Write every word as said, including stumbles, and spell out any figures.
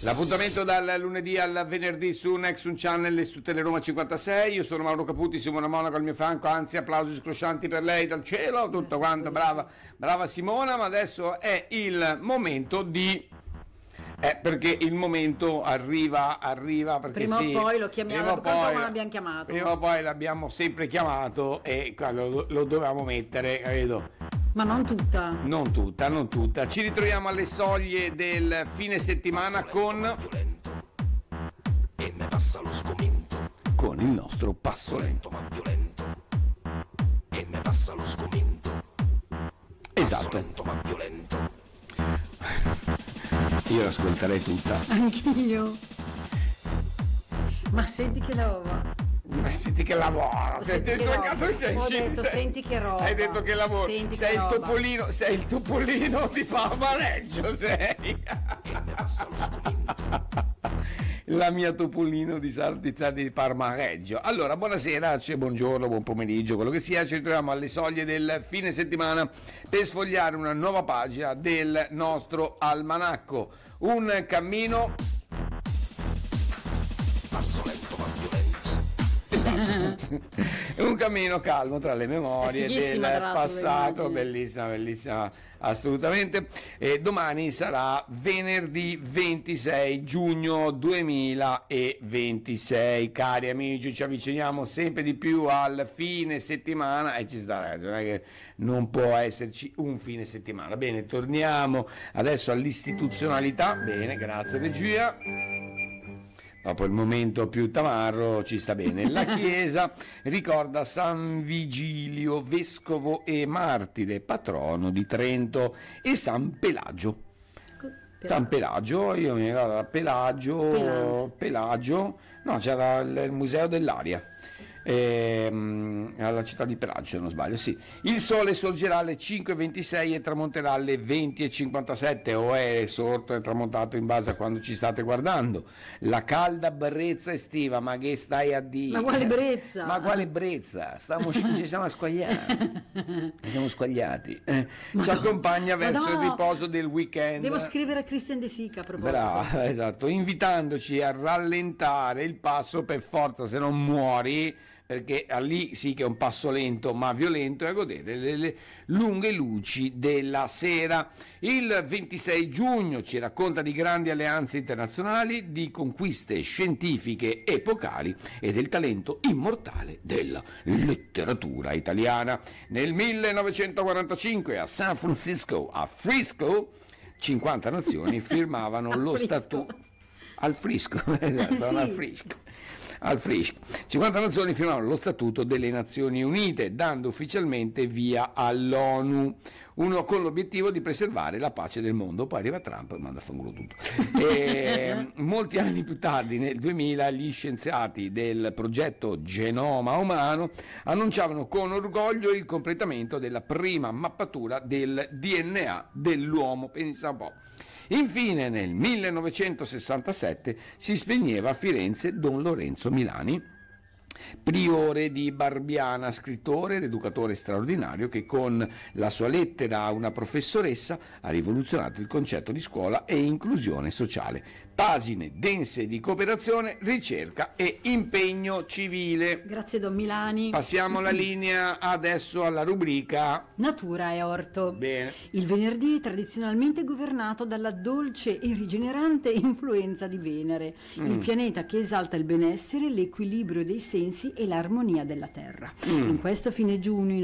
L'appuntamento dal lunedì al venerdì su Nexus Channel e su Teleroma cinquantasei. Io sono Mauro Caputi, Simona Monaco al mio fianco, anzi applausi scroscianti per lei dal cielo, tutto quanto, brava, brava Simona, ma adesso è il momento di... Eh, perché il momento arriva, arriva perché prima sì, o poi lo chiamiamo, prima o poi, l'abbiamo chiamato. Prima o poi l'abbiamo sempre chiamato e lo, lo dovevamo mettere, capito? Ma non tutta. Non tutta, non tutta. Ci ritroviamo alle soglie del fine settimana con... E ne passa lo sgomento. Con il nostro passo lento. Ma violento. E ne passa lo sgomento. Esatto. Passo lento ma violento. Io l'ascolterei tutta. Anch'io. Ma senti che roba. Ma senti che lavoro. Senti Senti, che che roba. sei, Ho sei, detto, sei, senti che roba. Hai detto che lavoro. Senti sei che il roba. topolino, sei il topolino di Parmareggio, sei. E ne passa lo sgomento. La mia topolino di Saltizza di Parmareggio. Allora, buonasera, cioè, buongiorno, buon pomeriggio, quello che sia. Ci ritroviamo alle soglie del fine settimana per sfogliare una nuova pagina del nostro almanacco. Un cammino... Passo lento ma violento. Esatto. Un cammino calmo tra le memorie del passato, bellissima, bellissima, assolutamente. E domani sarà venerdì ventisei giugno duemilaventisei, cari amici, ci avviciniamo sempre di più al fine settimana e ci sta, non è che non può esserci un fine settimana. Bene, torniamo adesso all'istituzionalità. Bene, grazie regia. Dopo il momento più tamarro ci sta bene. La Chiesa ricorda San Vigilio, vescovo e martire, patrono di Trento, e San Pelagio. San Pelagio, io mi ricordo Pelagio, Pelagio, Pelagio, no, c'era il, il museo dell'aria. Ehm, alla città di Pelagio, se non sbaglio, sì. Il sole sorgerà alle cinque e ventisei e tramonterà alle venti e cinquantasette, o è sorto e tramontato in base a quando ci state guardando. La calda brezza estiva, ma che stai a dire? Ma quale brezza? Ma quale brezza? Stiamo, ci siamo squagliati. Ci siamo squagliati. Eh, ci accompagna verso no, il riposo del weekend. Devo scrivere a Christian De Sica a proposito. Brava, esatto, invitandoci a rallentare il passo per forza, se non muori, perché lì sì che è un passo lento ma violento, e a godere le, le lunghe luci della sera. Il ventisei giugno ci racconta di grandi alleanze internazionali, di conquiste scientifiche epocali e del talento immortale della letteratura italiana. Nel millenovecentoquarantacinque a San Francisco, a Frisco, cinquanta nazioni firmavano lo statuto al Frisco, esatto, sì. al Frisco. Al Frisco. cinquanta nazioni firmavano lo Statuto delle Nazioni Unite, dando ufficialmente via all'ONU, uno con l'obiettivo di preservare la pace del mondo. Poi arriva Trump e manda a fanculo tutto. E, molti anni più tardi, nel duemila, gli scienziati del progetto Genoma Umano annunciavano con orgoglio il completamento della prima mappatura del D N A dell'uomo. Pensa un po'. Infine, nel millenovecentosessantasette si spegneva a Firenze Don Lorenzo Milani, priore di Barbiana, scrittore ed educatore straordinario che con la sua lettera a una professoressa ha rivoluzionato il concetto di scuola e inclusione sociale. Pagine dense di cooperazione, ricerca e impegno civile. Grazie Don Milani. Passiamo la linea adesso alla rubrica Natura e orto. Bene. Il venerdì è tradizionalmente governato dalla dolce e rigenerante influenza di Venere, mm. il pianeta che esalta il benessere, l'equilibrio dei sensi e l'armonia della Terra. Mm. In questo fine giugno